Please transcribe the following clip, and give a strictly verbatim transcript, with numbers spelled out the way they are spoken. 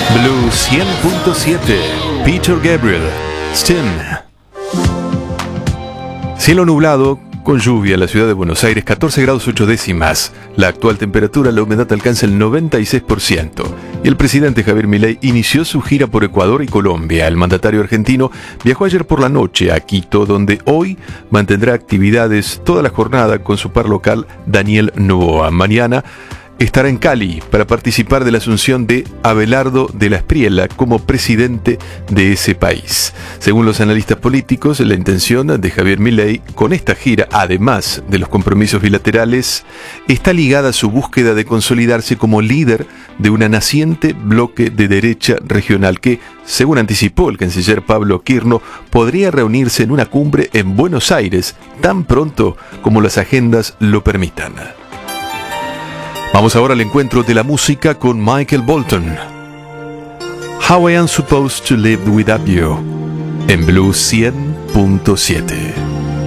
Blue cien punto siete, Peter Gabriel, Sting. Cielo nublado, con lluvia en la ciudad de Buenos Aires, catorce grados ocho décimas. La actual temperatura, la humedad alcanza el noventa y seis por ciento. Y el presidente Javier Milei inició su gira por Ecuador y Colombia. El mandatario argentino viajó ayer por la noche a Quito, donde hoy mantendrá actividades toda la jornada con su par local Daniel Noboa. Mañana estará en Cali para participar de la asunción de Abelardo de la Espriella como presidente de ese país. Según los analistas políticos, la intención de Javier Milei con esta gira, además de los compromisos bilaterales, está ligada a su búsqueda de consolidarse como líder de una naciente bloque de derecha regional que, según anticipó el canciller Pablo Quirno, podría reunirse en una cumbre en Buenos Aires tan pronto como las agendas lo permitan. Vamos ahora al encuentro de la música con Michael Bolton. How I Am Supposed to Live Without You, en Blue cien punto siete.